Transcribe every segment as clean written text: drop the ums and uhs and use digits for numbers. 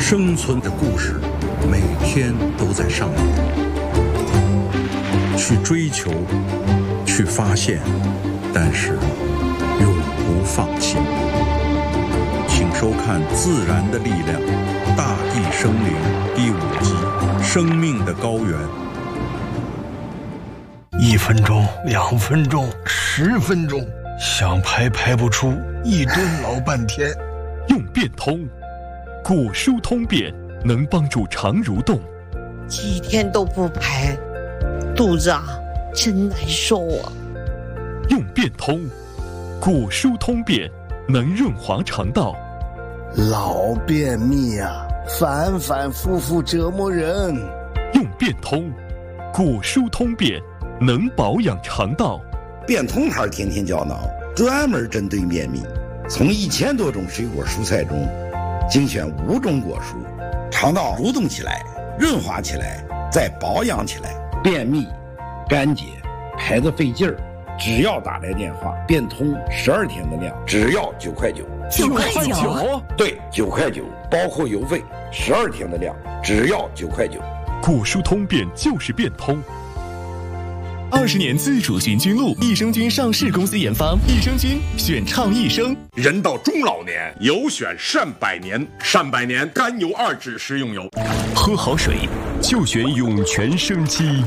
生存的故事每天都在上演，去追求，去发现，但是永不放弃。请收看《自然的力量》大地生灵第5集《生命的高原》。 1分钟、2分钟、10分钟，想排不出，一蹲老半天。 用变通，果蔬通便能帮助肠蠕动。 几天都不排，肚子真难受啊。 用变通，果蔬通便能润滑肠道。 老便秘反反复复折磨人。 用变通，果蔬通便能保养肠道。 变通牌天天胶囊专门针对便秘，从1000多种水果蔬菜中精选5种果蔬，肠道蠕动起来，润滑起来，再保养起来。便秘、干结、排得费劲儿，只要打来电话，变通12天的量，只要9块9。 9块9？ 对，9块9，包括邮费，12天的量，只要9块9。 果蔬通便就是变通。20年自主行菌露，益生菌上市公司研发，益生菌选倡益生。 人到中老年，有选善百年，善百年甘油2酯食用油。 喝好水就选涌泉生机。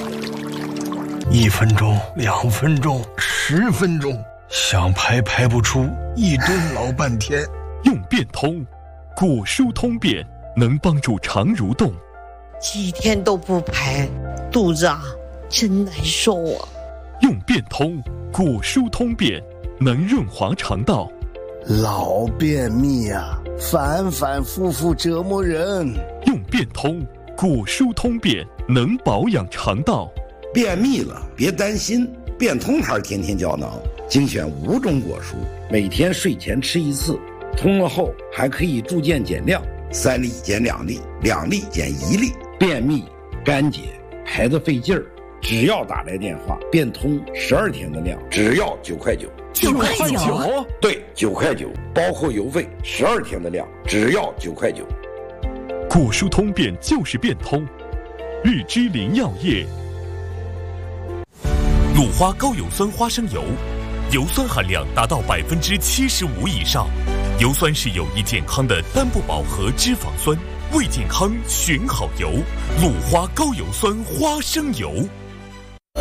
1分钟、2分钟、10分钟，想排不出，一蹲老半天。 用变通，果蔬通便能帮助肠蠕动。 几天都不排，肚子真难受啊。 用变通，果蔬通便能润滑肠道。 老便秘反反复复折磨人。 用变通，果蔬通便能保养肠道。 便秘了别担心，变通牌天天胶囊精选5种果蔬，每天睡前吃1次，通了后还可以逐渐减量，3粒减2粒，2粒减1粒。便秘、干结、排得费劲儿，只要打来电话，变通12天的量，只要9块9。 9块9？ 对，9块9，包括邮费12天的量，只要9块9。 果蔬通便就是变通。日之林药业。鲁花高油酸花生油，油酸含量达到75%以上，油酸是有益健康的单不饱和脂肪酸，为健康选好油。鲁花高油酸花生油。